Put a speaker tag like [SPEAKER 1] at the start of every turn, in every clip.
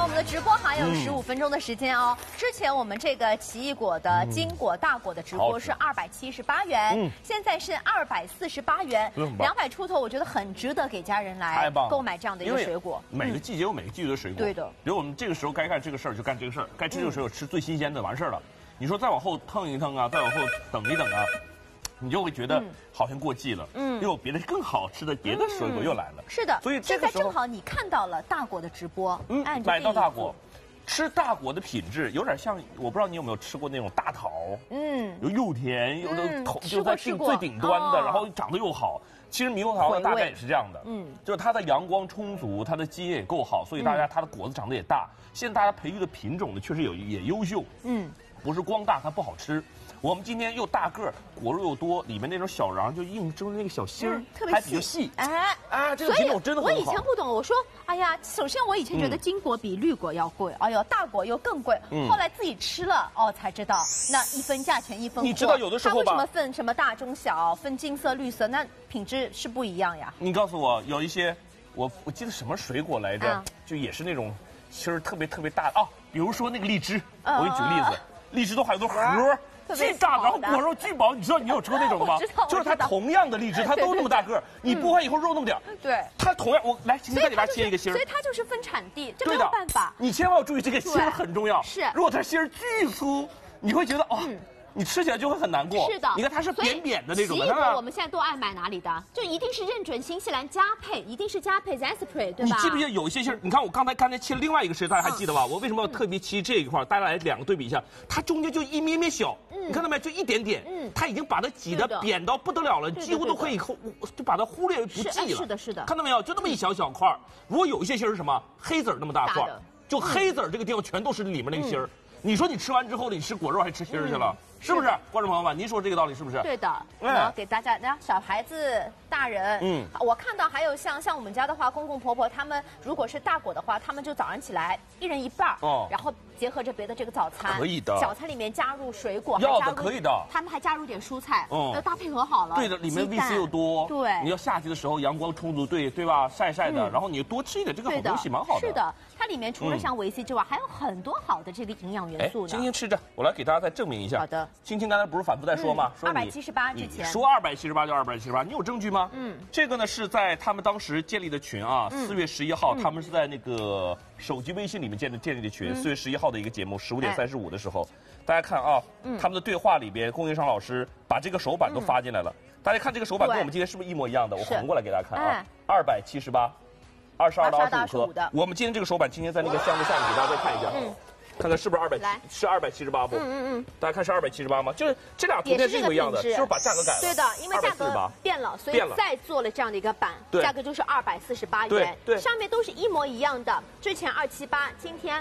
[SPEAKER 1] 我们的直播还有15分钟的时间哦。之前我们这个奇异果的金果大果的直播是278元，现在是248元，200出头，我觉得很值得给家人来购买这样的一个水果。
[SPEAKER 2] 每个季节有每个季节的水果，
[SPEAKER 1] 对的。
[SPEAKER 2] 比如我们这个时候该干这个事儿就干这个事儿，该吃这个水果吃最新鲜的，完事儿了。你说再往后腾一腾啊，再往后等一等啊。你就会觉得好像过季了，又有别的更好吃的别的水果又来了。
[SPEAKER 1] 是的，
[SPEAKER 2] 所以这个时候
[SPEAKER 1] 现在正好你看到了大果的直播，
[SPEAKER 2] 买到大果，吃大果的品质有点像，我不知道你有没有吃过那种大桃，又甜又就在最顶端的，然后长得又好。其实猕猴桃呢大概也是这样的，就是它的阳光充足，它的基因也够好，所以它的果子长得也大。现在大家培育的品种呢确实也优秀，不是光大它不好吃。我们今天又大个儿，果肉又多，里面那种小瓤就硬就是那个小芯儿，还比较细。这个品种真的很好。
[SPEAKER 1] 我以前不懂，我说，哎呀，首先我以前觉得金果比绿果要贵，哎呦，大果又更贵。后来自己吃了，才知道那一分价钱一分货。
[SPEAKER 2] 你知道有的时候吧，
[SPEAKER 1] 它为什么分什么大中小，分金色绿色，那品质是不一样呀。
[SPEAKER 2] 你告诉我，有一些我记得什么水果来着，就也是那种芯儿特别大的比如说那个荔枝，我给你举个例子，荔枝都还有个核。巨大，然后果肉巨薄，你知道你有吃过那种吗？就是它同样的荔枝，它都那么大个，你剥完以后肉那么点
[SPEAKER 1] 对，
[SPEAKER 2] 它同样我来，请你在里边切一个芯儿。
[SPEAKER 1] 所以它就是分产地，这没有办法。
[SPEAKER 2] 你千万要注意这个芯儿很重要。
[SPEAKER 1] 是，
[SPEAKER 2] 如果它芯儿巨粗，你会觉得你吃起来就会很难过。
[SPEAKER 1] 是的，
[SPEAKER 2] 你看它是扁扁的那种的。
[SPEAKER 1] 奇异果我们现在都爱买哪里的？就一定是认准新西兰佳沛，一定是佳沛 Zespri， 对吧？
[SPEAKER 2] 你记不记得有一些芯儿？你看我刚才切了另外一个芯，大家还记得吧？我为什么要特别切这一块？大家来两个对比一下，它中间就一咩咩小，你看到没？就一点点，它已经把它挤得扁到不得了了，几乎都可以就把它忽略为不计了。
[SPEAKER 1] 是的，是的。
[SPEAKER 2] 看到没有？就那么一小块。如果有一些芯儿是什么？黑籽儿那么大块，就黑籽儿这个地方全都是里面那个芯儿。你说你吃完之后，你吃果肉还吃芯儿去了？是不是，观众朋友们？您说这个道理是不是？
[SPEAKER 1] 对的。给大家，小孩子、大人，我看到还有像我们家的话，公公婆婆他们如果是大果的话，他们就早上起来一人一半，然后结合着别的这个早餐，
[SPEAKER 2] 可以的。
[SPEAKER 1] 早餐里面加入水果，
[SPEAKER 2] 可以的。
[SPEAKER 1] 他们还加入点蔬菜，搭配合好了。
[SPEAKER 2] 对的，里面维 C 又多。
[SPEAKER 1] 对，
[SPEAKER 2] 你要夏季的时候阳光充足，对吧？晒的，然后你多吃一点这个好东西，蛮好的。
[SPEAKER 1] 是的，它里面除了像维 C 之外，还有很多好的这个营养元素呢。
[SPEAKER 2] 青青吃着，我来给大家再证明一下。
[SPEAKER 1] 好的。
[SPEAKER 2] 青青刚才不是反复在说吗？说
[SPEAKER 1] 278之前。
[SPEAKER 2] 说278就278，你有证据吗？这个呢是在他们当时建立的群啊，4月11号，他们是在那个手机微信里面建立的群，4月11号的一个节目，15点35的时候，大家看啊，他们的对话里边，供应商老师把这个手板都发进来了，大家看这个手板跟我们今天是不是一模一样的？我横过来给大家看啊，278，22到25克，我们今天这个手板今天在那个箱子下面，给大家再看一下。看看是不是278不？大家看是278吗？就是这俩图片是一模一样的，是不是把价格改了？
[SPEAKER 1] 对的，因为价格变了，所以再做了这样的一个版，价格就是248元。对，上面都是一模一样的。之前278，今天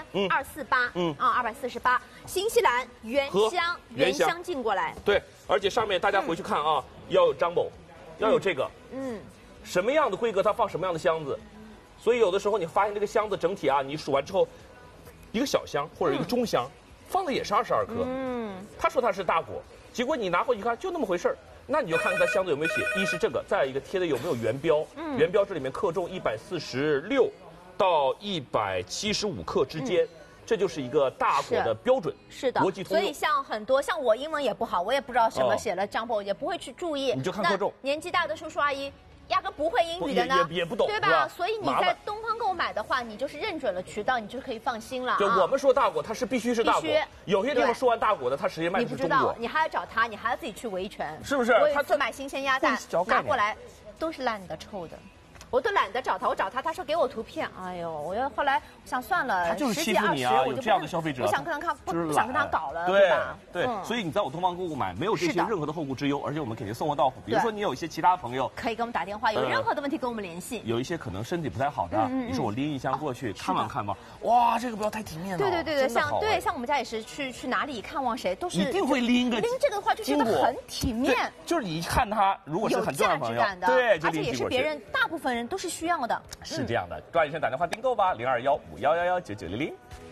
[SPEAKER 1] 248，248。新西兰原箱进过来。
[SPEAKER 2] 对，而且上面大家回去看啊，要有Jumbo，要有这个，什么样的规格它放什么样的箱子，所以有的时候你发现这个箱子整体啊，你数完之后。一个小箱或者一个中箱，放的也是22克。他说他是大果，结果你拿回去看就那么回事儿，那你就看看它箱子有没有写，一是这个，再一个贴的有没有原标。原标这里面克重146到175克之间。这就是一个大果的标准，
[SPEAKER 1] 是的，所以像很多像我英文也不好，我也不知道什么写了Jumbo，也不会去注意。
[SPEAKER 2] 你就看克重。
[SPEAKER 1] 年纪大的叔叔阿姨。压根不会英语的呢，
[SPEAKER 2] 也不懂，
[SPEAKER 1] 对吧？所以你在东方购买的话，你就是认准了渠道，你就可以放心了。
[SPEAKER 2] 就我们说大果，它是必须是大果。有些地方说完大果的，它实际卖的是中果。
[SPEAKER 1] 你不知道，你还要找他，你还要自己去维权，
[SPEAKER 2] 是不是？
[SPEAKER 1] 他去买新鲜鸭蛋，拿过来都是烂的、臭的。我都懒得找他，我找他，他说给我图片，哎呦，我要后来想算了，
[SPEAKER 2] 他就是欺负你啊！有这样的消费者，
[SPEAKER 1] 不想跟他不想跟他搞了，
[SPEAKER 2] 对
[SPEAKER 1] 吧？
[SPEAKER 2] 对，所以你在我东方购物买，没有这些任何的后顾之忧，而且我们肯定送货到府。比如说你有一些其他朋友，
[SPEAKER 1] 可以给我们打电话，有任何的问题跟我们联系。
[SPEAKER 2] 有一些可能身体不太好的，你说我拎一箱过去看望看望，哇，这个不要太体面了。
[SPEAKER 1] 对，像我们家也是去哪里看望谁都是
[SPEAKER 2] 一定会拎
[SPEAKER 1] 这个的话就觉得很体面，
[SPEAKER 2] 就是你一看他如果是很重要的朋友，
[SPEAKER 1] 对，而且也是别人大部分人都是需要的。
[SPEAKER 2] 是这样的，抓紧时间打电话订购吧，0215119900。